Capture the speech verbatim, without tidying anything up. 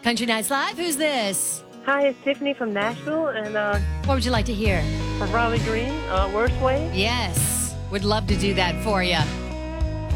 Country Nights Live, who's this? Hi, it's Tiffany from Nashville, and uh, What would you like to hear? for Raleigh Green, uh, Worst Way. Yes, would love to do that for you.